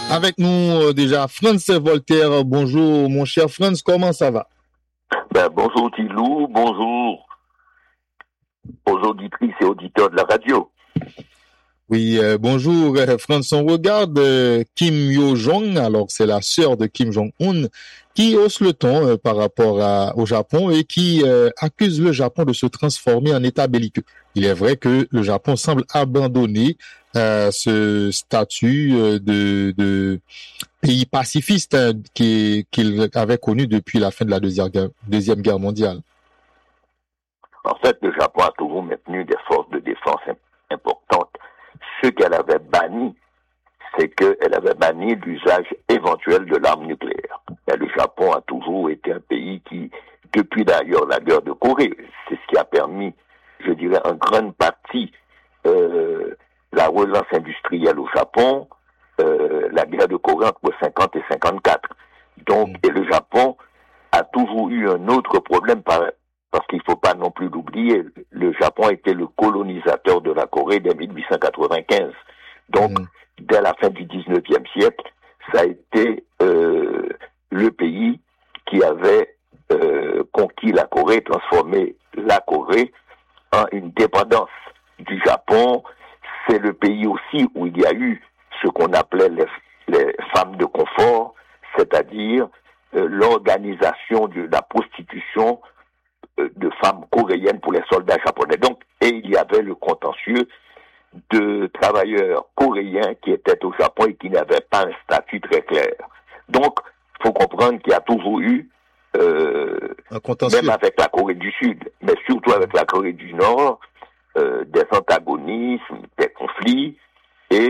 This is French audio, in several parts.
Avec nous déjà Franz Voltaire. Bonjour mon cher Franz, comment ça va? Bonjour Tilou, bonjour aux auditrices et auditeurs de la radio. Oui, bonjour Franz. On regarde Kim Yo-jong, alors c'est la sœur de Kim Jong-un, qui hausse le ton par rapport au Japon et qui accuse le Japon de se transformer en État belliqueux. Il est vrai que le Japon semble abandonner ce statut de pays pacifiste qu'il avait connu depuis la fin de la Deuxième Guerre mondiale. En fait, le Japon a toujours maintenu des forces de défense importantes. Ce qu'elle avait banni, c'est qu'elle avait banni l'usage éventuel de l'arme nucléaire. Et le Japon a toujours été un pays qui, depuis d'ailleurs la guerre de Corée, c'est ce qui a permis, je dirais, en grande partie la relance industrielle au Japon, la guerre de Corée entre 50 et 54. Donc, et le Japon a toujours eu un autre problème parce qu'il ne faut pas non plus l'oublier, le Japon était le colonisateur de la Corée dès 1895. Donc, dès la fin du 19e siècle, ça a été le pays qui avait conquis la Corée, transformé la Corée en une dépendance du Japon. C'est le pays aussi où il y a eu ce qu'on appelait les femmes de confort, c'est-à-dire l'organisation de la prostitution de femmes coréennes pour les soldats japonais. Donc, et il y avait le contentieux de travailleurs coréens qui étaient au Japon et qui n'avaient pas un statut très clair. Donc, il faut comprendre qu'il y a toujours eu, même avec la Corée du Sud, mais surtout avec la Corée du Nord, des antagonismes, des conflits, et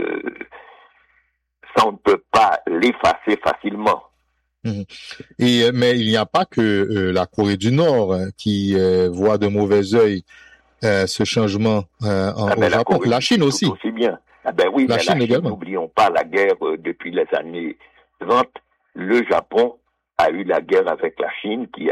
ça on ne peut pas l'effacer facilement. Mais il n'y a pas que la Corée du Nord qui voit de mauvais œil ce changement au Japon. La Chine aussi. Aussi bien. Oui, la Chine également. N'oublions pas la guerre depuis les années 30. Le Japon a eu la guerre avec la Chine qui